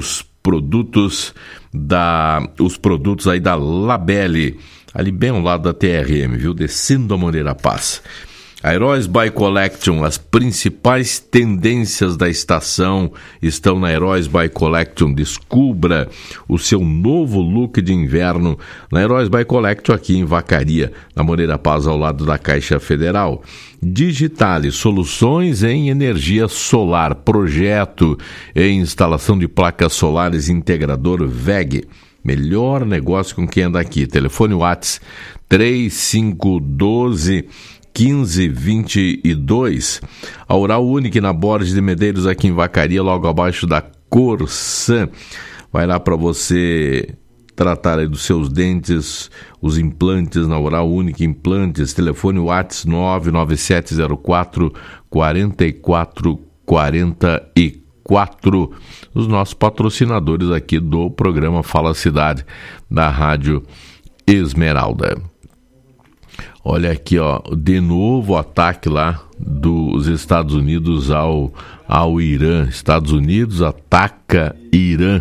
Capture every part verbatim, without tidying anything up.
os produtos da os produtos aí da Labelle, ali bem ao lado da T R M, viu? Descendo a Moreira Paz. A Heróis Bike Collection, as principais tendências da estação estão na Heróis Bike Collection. Descubra o seu novo look de inverno na Heróis Bike Collection aqui em Vacaria, na Moreira Paz, ao lado da Caixa Federal. Digitale, soluções em energia solar, projeto em instalação de placas solares, integrador V E G. Melhor negócio com quem anda aqui. Telefone WhatsApp três cinco um dois quinze vinte e dois. A Oral Unique na Borges de Medeiros, aqui em Vacaria, logo abaixo da Corsan. Vai lá para você tratar aí dos seus dentes, os implantes na Oral Unique Implantes. Telefone WhatsApp nove nove sete zero quatro quatro quatro quatro quatro. Os nossos patrocinadores aqui do programa Fala Cidade, da Rádio Esmeralda. Olha aqui, ó, de novo o ataque lá dos Estados Unidos ao, ao Irã. Estados Unidos ataca Irã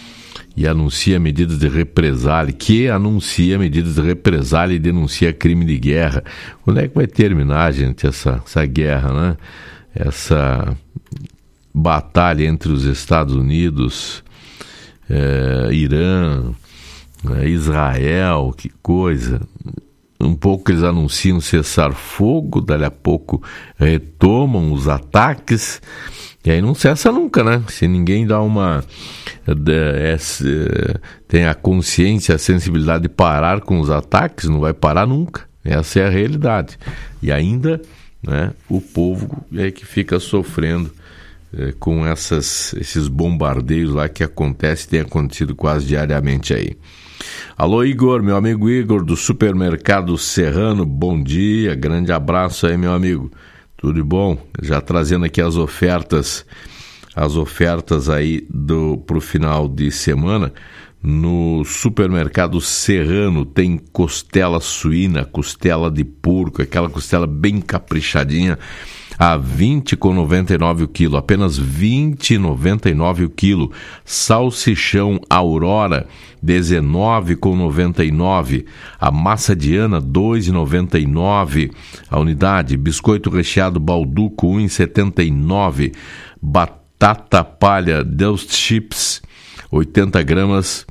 e anuncia medidas de represália, que anuncia medidas de represália e denuncia crime de guerra. Quando é que vai terminar, gente, essa, essa guerra, né? Essa batalha entre os Estados Unidos, é, Irã, é, Israel, que coisa. Um pouco eles anunciam cessar-fogo, dali a pouco retomam os ataques, e aí não cessa nunca, né? Se ninguém dá uma... É, é, tem a consciência, a sensibilidade de parar com os ataques, não vai parar nunca. Essa é a realidade. E ainda, né, o povo é que fica sofrendo é, com essas, esses bombardeios lá que acontecem, tem acontecido quase diariamente aí. Alô, Igor, meu amigo Igor do Supermercado Serrano, bom dia, grande abraço aí, meu amigo, tudo de bom? Já trazendo aqui as ofertas, as ofertas aí do, pro final de semana. No Supermercado Serrano tem costela suína, costela de porco, aquela costela bem caprichadinha, a vinte reais e noventa e nove centavos o quilo, apenas vinte reais e noventa e nove centavos o quilo. Salsichão Aurora, dezenove reais e noventa e nove centavos. A massa Diana, dois reais e noventa e nove centavos a unidade. Biscoito recheado Balduco, um real e setenta e nove centavos. Batata palha Deus Chips, oitenta gramas,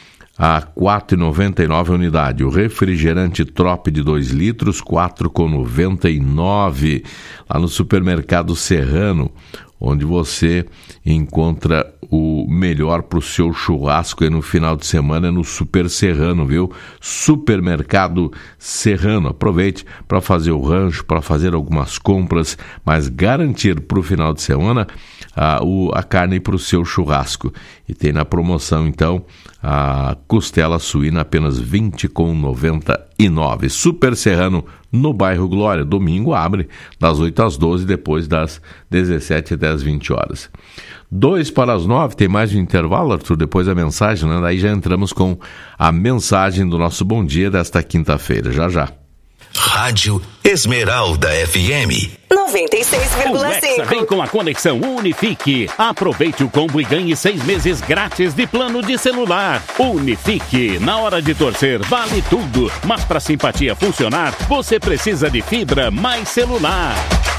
a quatro reais e noventa e nove centavos a unidade. O refrigerante Trop de dois litros, quatro reais e noventa e nove centavos. Lá no Supermercado Serrano, onde você encontra o melhor para o seu churrasco aí no final de semana, é no Super Serrano, viu? Supermercado Serrano. Aproveite para fazer o rancho, para fazer algumas compras, mas garantir para o final de semana a, o, a carne para o seu churrasco. E tem na promoção, então, a costela suína apenas vinte reais e noventa e nove centavos. Super Serrano, no bairro Glória. Domingo abre das oito às doze, depois das dezessete até as vinte horas. Dois para as nove, tem mais um intervalo, Arthur, depois a mensagem, né? Daí já entramos com a mensagem do nosso bom dia desta quinta-feira, já já. Rádio Esmeralda F M noventa e seis vírgula cinco. O Hexa vem com a conexão Unifique. Aproveite o combo e ganhe seis meses grátis de plano de celular. Unifique. Na hora de torcer, vale tudo. Mas para simpatia funcionar, você precisa de fibra mais celular.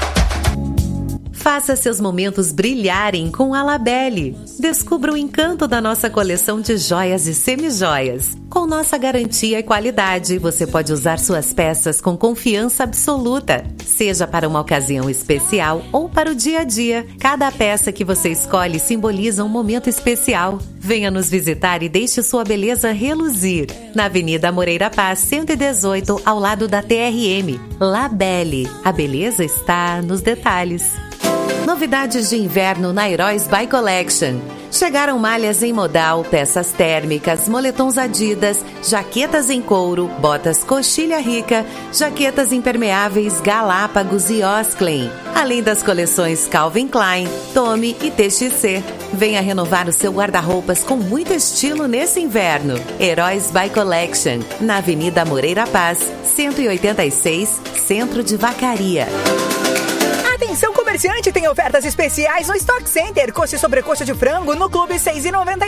Faça seus momentos brilharem com a Labelle. Descubra o encanto da nossa coleção de joias e semijoias. Com nossa garantia e qualidade, você pode usar suas peças com confiança absoluta. Seja para uma ocasião especial ou para o dia a dia, cada peça que você escolhe simboliza um momento especial. Venha nos visitar e deixe sua beleza reluzir. Na Avenida Moreira Paz, cento e dezoito, ao lado da T R M. Labelle. A beleza está nos detalhes. Novidades de inverno na Heróis Bike Collection. Chegaram malhas em modal, peças térmicas, moletons Adidas, jaquetas em couro, botas Coxilha Rica, jaquetas impermeáveis Galápagos e Osklen. Além das coleções Calvin Klein, Tommy e T X C. Venha renovar o seu guarda-roupas com muito estilo nesse inverno. Heróis Bike Collection, na Avenida Moreira Paz, cento e oitenta e seis, Centro de Vacaria. Atenção comerciante, tem ofertas especiais no Stock Center. Coxa e sobrecoxa de frango no Clube seis e noventa.